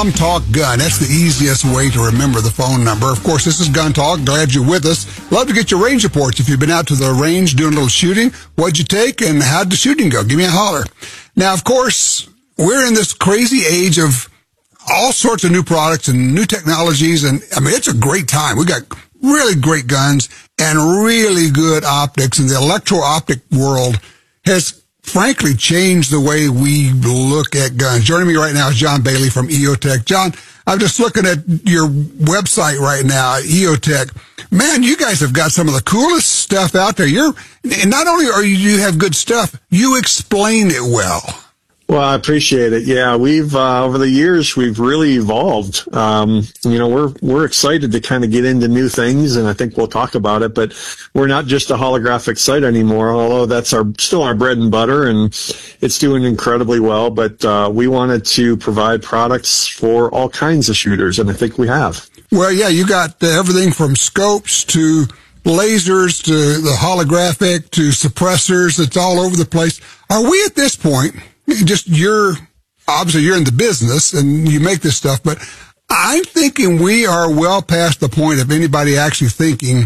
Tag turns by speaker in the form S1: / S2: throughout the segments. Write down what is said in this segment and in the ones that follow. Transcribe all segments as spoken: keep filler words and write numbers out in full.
S1: Tom Talk Gun. That's the easiest way to remember the phone number. Of course, this is Gun Talk. Glad you're with us. Love to get your range reports. If you've been out to the range doing a little shooting, what'd you take and how'd the shooting go? Give me a holler. Now, of course, we're in this crazy age of all sorts of new products and new technologies. And I mean, it's a great time. We got really great guns and really good optics. And the electro-optic world has frankly changed the way we look at guns. Joining me right now is John Bailey from EOTech. John, I'm just looking at your website right now, EOTech. Man, you guys have got some of the coolest stuff out there. You're, and not only are you, you have good stuff, you explain it well.
S2: Well, I appreciate it. Yeah, we've uh, over the years we've really evolved. Um, you know, we're we're excited to kind of get into new things, and I think we'll talk about it. But we're not just a holographic sight anymore, although that's our still our bread and butter, and it's doing incredibly well. But uh, we wanted to provide products for all kinds of shooters, and I think we have.
S1: Well, yeah, you got uh, everything from scopes to lasers to the holographic to suppressors. It's all over the place. Are we at this point? Just you're, obviously you're in the business and you make this stuff, but I'm thinking we are well past the point of anybody actually thinking,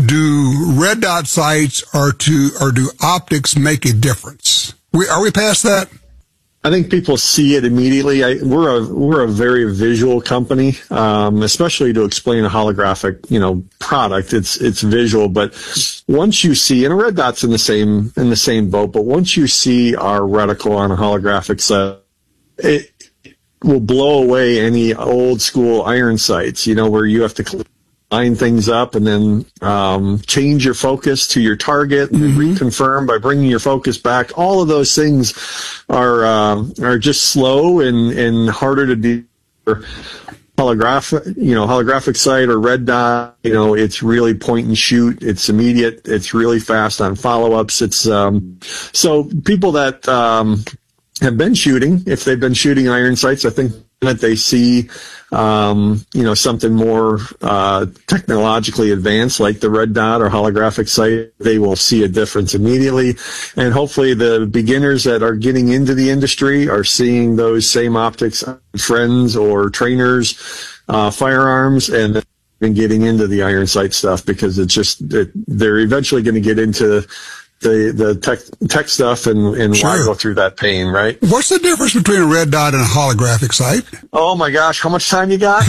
S1: do red dot sights or to, or do optics make a difference? We, are we past that?
S2: I think people see it immediately. I, we're a we're a very visual company, um, especially to explain a holographic, you know, product. It's it's visual, but once you see, and a red dot's in the same in the same boat, but once you see our reticle on a holographic set, it will blow away any old school iron sights. You know, where you have to line things up and then um, change your focus to your target and mm-hmm. reconfirm by bringing your focus back. All of those things are uh, are just slow and, and harder to do. Holographic, you know, holographic sight or red dot, you know, it's really point and shoot. It's immediate. It's really fast on follow-ups. It's um, so people that um, have been shooting, if they've been shooting iron sights, I think that they see, um, you know, something more uh, technologically advanced like the red dot or holographic sight, they will see a difference immediately. And hopefully the beginners that are getting into the industry are seeing those same optics, friends or trainers, uh, firearms, and then getting into the iron sight stuff because it's just, it, they're eventually going to get into the the tech tech stuff and, and
S1: sure.
S2: why go through that pain, right?
S1: What's the difference between a red dot and a holographic sight?
S2: Oh my gosh, how much time you got?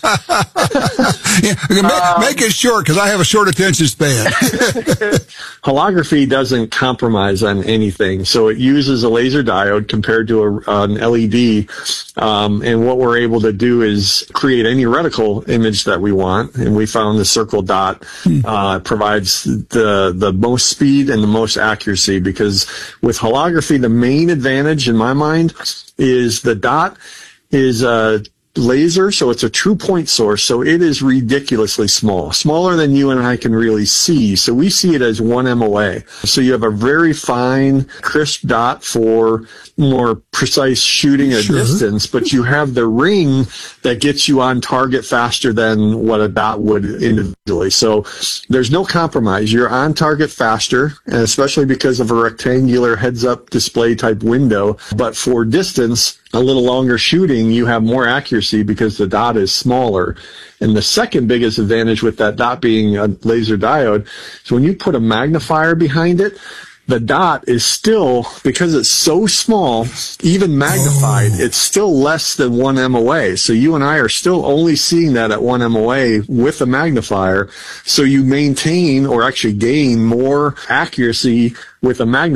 S1: yeah, make, um, make it short because I have a short attention span.
S2: Holography doesn't compromise on anything, so it uses a laser diode compared to a, an L E D, um, and what we're able to do is create any reticle image that we want, and we found the circle dot uh, provides the the most speed and the most accuracy, because with holography, the main advantage in my mind is the dot is a laser, so it's a true point source, so it is ridiculously small, smaller than you and I can really see. So we see it as one M O A. So you have a very fine, crisp dot for more precise shooting at
S1: sure.
S2: distance, but you have the ring that gets you on target faster than what a dot would individually. So there's no compromise. You're on target faster, and especially because of a rectangular heads-up display type window. But for distance, a little longer shooting, you have more accuracy because the dot is smaller. And the second biggest advantage with that dot being a laser diode is when you put a magnifier behind it, the dot is still, because it's so small, even magnified, oh. it's still less than one M O A. So you and I are still only seeing that at one M O A with a magnifier. So you maintain or actually gain more accuracy with a magnifier.